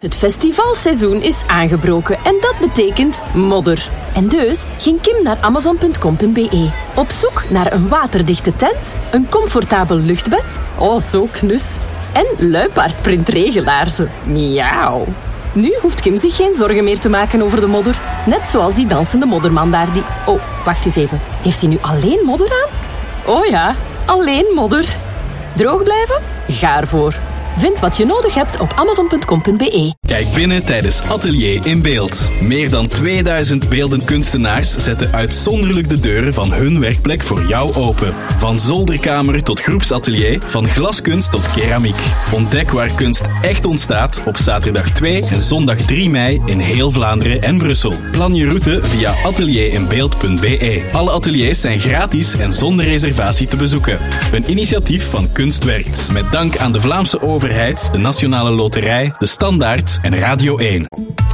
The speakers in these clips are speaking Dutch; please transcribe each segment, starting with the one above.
Het festivalseizoen is aangebroken en dat betekent modder. En dus ging Kim naar amazon.com.be. Op zoek naar een waterdichte tent, een comfortabel luchtbed, oh zo knus, en luipaardprintregelaarzen. Miauw. Nu hoeft Kim zich geen zorgen meer te maken over de modder. Net zoals die dansende modderman daar die... Oh, wacht eens even. Heeft hij nu alleen modder aan? Oh ja, alleen modder. Droog blijven? Ga ervoor. Vind wat je nodig hebt op amazon.com.be. Kijk binnen tijdens Atelier in Beeld. Meer dan 2000 beeldend kunstenaars zetten uitzonderlijk de deuren van hun werkplek voor jou open. Van zolderkamer tot groepsatelier, van glaskunst tot keramiek. Ontdek waar kunst echt ontstaat op zaterdag 2 en zondag 3 mei in heel Vlaanderen en Brussel. Plan je route via atelierinbeeld.be. Alle ateliers zijn gratis en zonder reservatie te bezoeken. Een initiatief van Kunst Werkt. Met dank aan de Vlaamse overheid, de Nationale Loterij, de Standaard en Radio 1.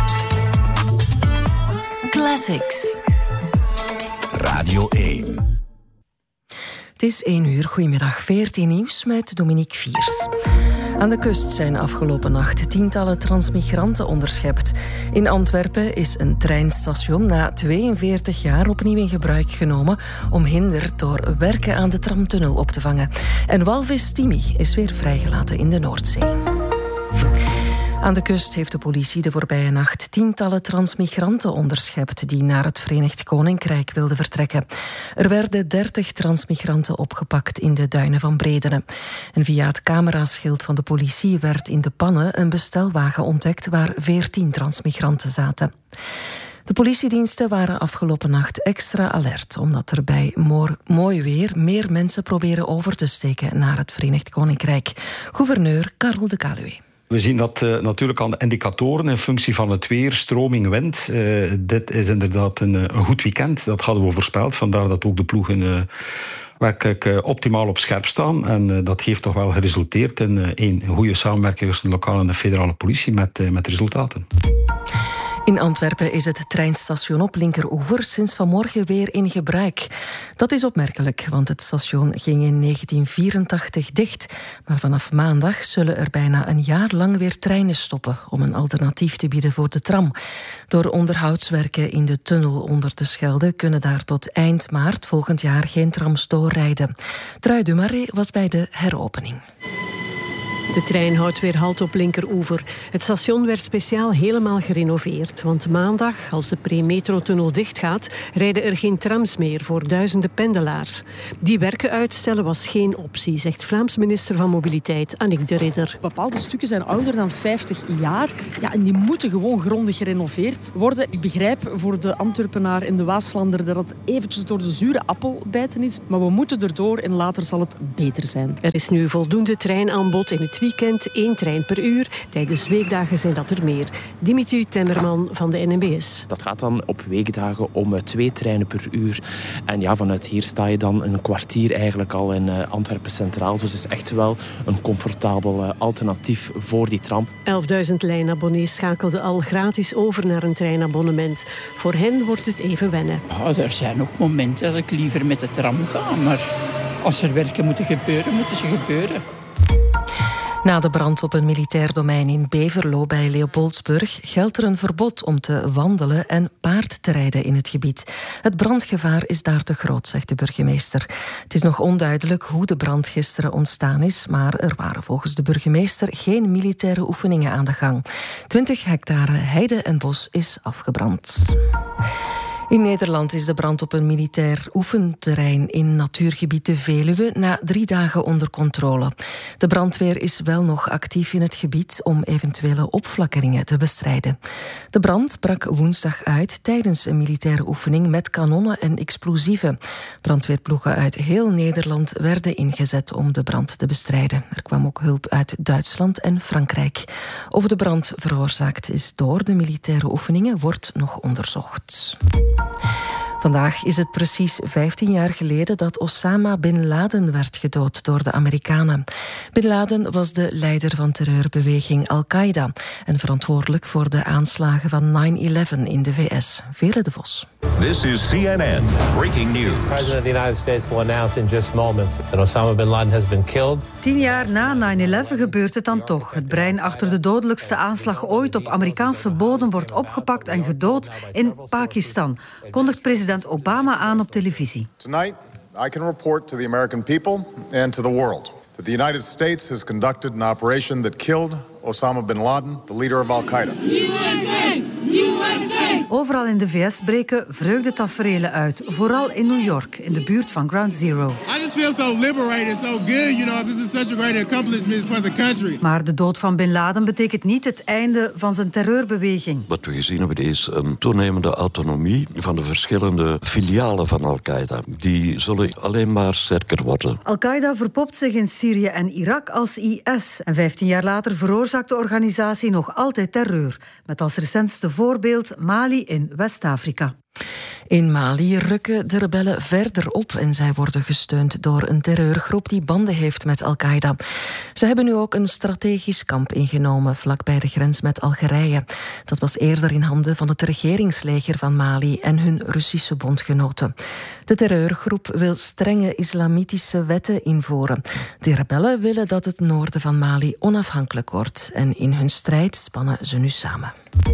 Classics. Radio 1. Het is 1 uur. Goedemiddag. 14 nieuws met Dominique Viers. Aan de kust zijn afgelopen nacht tientallen transmigranten onderschept. In Antwerpen is een treinstation na 42 jaar opnieuw in gebruik genomen om hinder door werken aan de tramtunnel op te vangen. En walvis Timmy is weer vrijgelaten in de Noordzee. Aan de kust heeft de politie de voorbije nacht tientallen transmigranten onderschept die naar het Verenigd Koninkrijk wilden vertrekken. Er werden 30 transmigranten opgepakt in de duinen van Bredene. En via het cameraschild van de politie werd in de pannen een bestelwagen ontdekt waar 14 transmigranten zaten. De politiediensten waren afgelopen nacht extra alert, omdat er bij mooi weer meer mensen proberen over te steken naar het Verenigd Koninkrijk. Gouverneur Karel de Caluwe. We zien dat natuurlijk aan de indicatoren in functie van het weer, stroming, wind. Dit is inderdaad een goed weekend. Dat hadden we voorspeld. Vandaar dat ook de ploegen werkelijk optimaal op scherp staan. En dat heeft toch wel geresulteerd in een goede samenwerking tussen de lokale en de federale politie met resultaten. In Antwerpen is het treinstation op Linkeroever sinds vanmorgen weer in gebruik. Dat is opmerkelijk, want het station ging in 1984 dicht. Maar vanaf maandag zullen er bijna een jaar lang weer treinen stoppen om een alternatief te bieden voor de tram. Door onderhoudswerken in de tunnel onder de Schelde kunnen daar tot eind maart volgend jaar geen trams doorrijden. Trui Dumaré was bij de heropening. De trein houdt weer halt op Linkeroever. Het station werd speciaal helemaal gerenoveerd. Want maandag, als de pre-metrotunnel dichtgaat, rijden er geen trams meer voor duizenden pendelaars. Die werken uitstellen was geen optie, zegt Vlaams minister van Mobiliteit Annick de Ridder. Bepaalde stukken zijn ouder dan 50 jaar. Ja, en die moeten gewoon grondig gerenoveerd worden. Ik begrijp voor de Antwerpenaar en de Waaslander dat het eventjes door de zure appel bijten is. Maar we moeten erdoor en later zal het beter zijn. Er is nu voldoende treinaanbod in het weekend, 1 trein per uur. Tijdens weekdagen zijn dat er meer. Dimitri Temmerman van de NMBS. Dat gaat dan op weekdagen om 2 treinen per uur. En ja, vanuit hier sta je dan een kwartier eigenlijk al in Antwerpen Centraal. Dus het is echt wel een comfortabel alternatief voor die tram. 11.000 lijnabonnees schakelden al gratis over naar een treinabonnement. Voor hen wordt het even wennen. Ja, er zijn ook momenten dat ik liever met de tram ga. Maar als er werken moeten gebeuren, moeten ze gebeuren. Na de brand op een militair domein in Beverlo bij Leopoldsburg geldt er een verbod om te wandelen en paard te rijden in het gebied. Het brandgevaar is daar te groot, zegt de burgemeester. Het is nog onduidelijk hoe de brand gisteren ontstaan is, maar er waren volgens de burgemeester geen militaire oefeningen aan de gang. 20 hectare heide en bos is afgebrand. In Nederland is de brand op een militair oefenterrein in natuurgebied de Veluwe na 3 dagen onder controle. De brandweer is wel nog actief in het gebied om eventuele opflakkeringen te bestrijden. De brand brak woensdag uit tijdens een militaire oefening met kanonnen en explosieven. Brandweerploegen uit heel Nederland werden ingezet om de brand te bestrijden. Er kwam ook hulp uit Duitsland en Frankrijk. Of de brand veroorzaakt is door de militaire oefeningen wordt nog onderzocht. Vandaag is het precies 15 jaar geleden dat Osama Bin Laden werd gedood door de Amerikanen. Bin Laden was de leider van terreurbeweging Al-Qaeda en verantwoordelijk voor de aanslagen van 9/11 in de VS. Veerle de Vos. This is CNN breaking news. The President of the United States will announce in just moments that Osama Bin Laden has been killed. 10 jaar na 9/11 gebeurt het dan toch. Het brein achter de dodelijkste aanslag ooit op Amerikaanse bodem wordt opgepakt en gedood in Pakistan, kondigt president Obama aan op televisie. Tonight, I can report to the American people and to the world that the United States has conducted an operation that killed Osama Bin Laden, the leader of Al-Qaeda. Overal in de VS breken vreugdetaferelen uit. Vooral in New York, in de buurt van Ground Zero. I just feel so liberated, so good, you know, this is such a great accomplishment for the country. Maar de dood van Bin Laden betekent niet het einde van zijn terreurbeweging. Wat we gezien hebben is een toenemende autonomie van de verschillende filialen van Al-Qaeda. Die zullen alleen maar sterker worden. Al-Qaeda verpopt zich in Syrië en Irak als IS. En 15 jaar later veroorzaakt de organisatie nog altijd terreur. Met als recentste voorbeeld Mali in West-Afrika. In Mali rukken de rebellen verder op en zij worden gesteund door een terreurgroep die banden heeft met Al-Qaeda. Ze hebben nu ook een strategisch kamp ingenomen vlakbij de grens met Algerije. Dat was eerder in handen van het regeringsleger van Mali en hun Russische bondgenoten. De terreurgroep wil strenge islamitische wetten invoeren. De rebellen willen dat het noorden van Mali onafhankelijk wordt en in hun strijd spannen ze nu samen.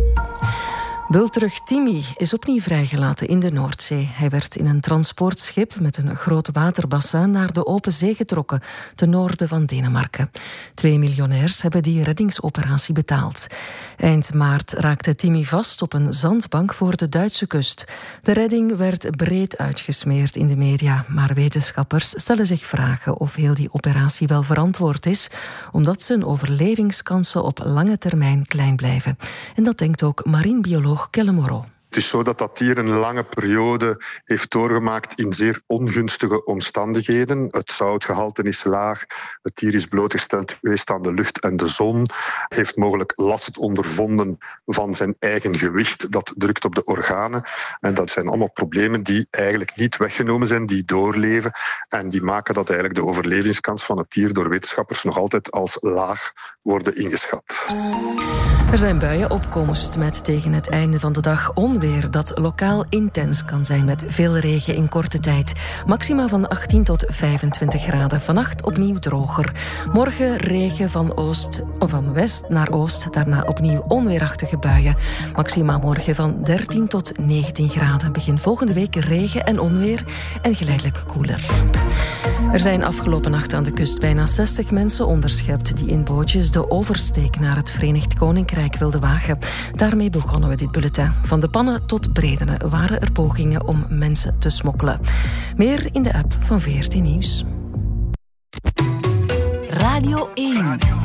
Bultrug Timmy is opnieuw vrijgelaten in de Noordzee. Hij werd in een transportschip met een groot waterbassin naar de open zee getrokken, ten noorden van Denemarken. 2 miljonairs hebben die reddingsoperatie betaald. Eind maart raakte Timmy vast op een zandbank voor de Duitse kust. De redding werd breed uitgesmeerd in de media, maar wetenschappers stellen zich vragen of heel die operatie wel verantwoord is, omdat zijn overlevingskansen op lange termijn klein blijven. En dat denkt ook marinebioloog Kelle Moreau. Het is zo dat dat dier een lange periode heeft doorgemaakt in zeer ongunstige omstandigheden. Het zoutgehalte is laag, het dier is blootgesteld geweest aan de lucht en de zon, heeft mogelijk last ondervonden van zijn eigen gewicht, dat drukt op de organen. En dat zijn allemaal problemen die eigenlijk niet weggenomen zijn, die doorleven en die maken dat eigenlijk de overlevingskans van het dier door wetenschappers nog altijd als laag worden ingeschat. Er zijn buien opkomst met tegen het einde van de dag onweer dat lokaal intens kan zijn met veel regen in korte tijd. Maxima van 18 tot 25 graden. Vannacht opnieuw droger. Morgen regen van west naar oost. Daarna opnieuw onweerachtige buien. Maxima morgen van 13 tot 19 graden. Begin volgende week regen en onweer en geleidelijk koeler. Er zijn afgelopen nacht aan de kust bijna 60 mensen onderschept die in bootjes de oversteek naar het Verenigd Koninkrijk wilden wagen. Daarmee begonnen we dit bulletin. Van de Pannen tot Bredene waren er pogingen om mensen te smokkelen. Meer in de app van VRT Nieuws. Radio 1.